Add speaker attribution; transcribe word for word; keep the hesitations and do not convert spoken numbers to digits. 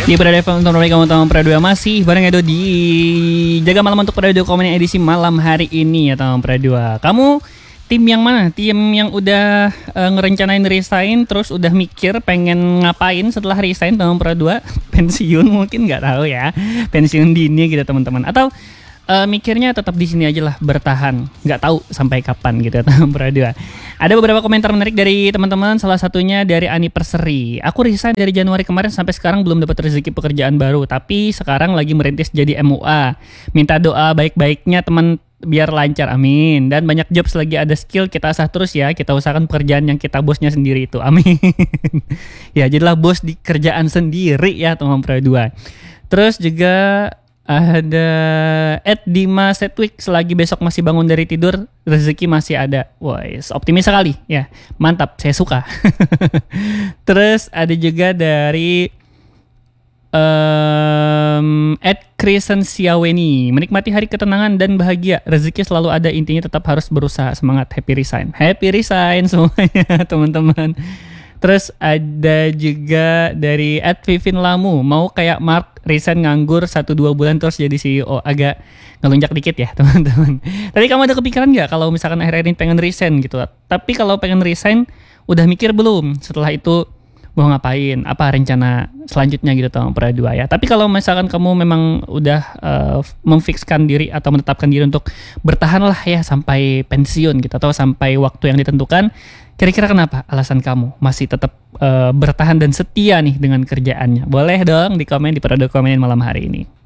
Speaker 1: Di Prado F M untuk mereka utama Prado masih bareng Edo di Jaga Malam untuk Prado Komen edisi malam hari ini ya teman Prado. Kamu tim yang mana? Tim yang udah uh, ngerencanain resign terus udah mikir pengen ngapain setelah resign teman Prado? Pensiun mungkin nggak tahu ya. Pensiun dini gitu teman-teman. Atau Uh, mikirnya tetap di sini aja lah, bertahan, nggak tahu sampai kapan gitu ya teman Prado. Ada beberapa komentar menarik dari teman-teman, salah satunya dari Anniversary. Aku resign dari Januari kemarin sampai sekarang belum dapat rezeki pekerjaan baru, tapi sekarang lagi merintis jadi M U A. Minta doa baik-baiknya teman biar lancar, amin. Dan banyak jobs lagi ada skill, kita asah terus ya, kita usahakan pekerjaan yang kita bosnya sendiri itu, amin. Ya jadilah bos di kerjaan sendiri ya teman Prado. Terus juga ada Ed Dima Setwik, selagi besok masih bangun dari tidur rezeki masih ada. Wah, optimis sekali ya, mantap, saya suka. Terus ada juga dari um, Ed Krisen Siaweni, menikmati hari ketenangan dan bahagia, rezeki selalu ada, intinya tetap harus berusaha, semangat, happy resign, happy resign semuanya teman-teman. Terus ada juga dari Ed Vivin Lamu, mau kayak Mark resign nganggur satu dua bulan terus jadi C E O, agak ngelunjak dikit ya teman-teman. Tapi kamu ada kepikiran nggak kalau misalkan akhir-akhir ini pengen resign gitu? Tapi kalau pengen resign udah mikir belum setelah itu mau ngapain? Apa rencana selanjutnya gitu teman Prado ya? Tapi kalau misalkan kamu memang udah uh, memfikskan diri atau menetapkan diri untuk bertahan lah ya sampai pensiun gitu atau sampai waktu yang ditentukan, kira-kira kenapa alasan kamu masih tetap uh, bertahan dan setia nih dengan kerjaannya? Boleh dong di komen di Prado Komen malam hari ini.